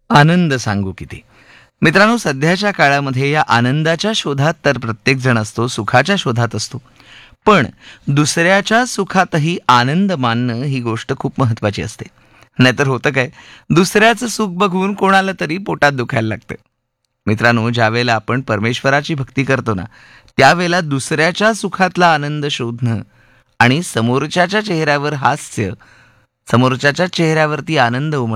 आनंद सांगू किती. मित्रांनो, सध्याच्या काळामध्ये या आनंदाच्या शोधात तर प्रत्येक जण असतो, सुखाच्या शोधात असतो. पण दुसऱ्याच्या सुखातही आनंद मानणं ही गोष्ट खूप महत्वाची असते. नाहीतर होतं काय, दुसऱ्याचं सुख बघून कोणाला तरी पोटात दुखायला लागतं. मित्रांनो, ज्यावेळेला आपण परमेश्वराची भक्ती करतो ना, त्यावेळेला दुसऱ्याच्या सुखातला आनंद शोधणं आणि समोरच्याच्या चेहऱ्यावर हास्य, समोरच्याच्या चेहऱ्यावरती आनंद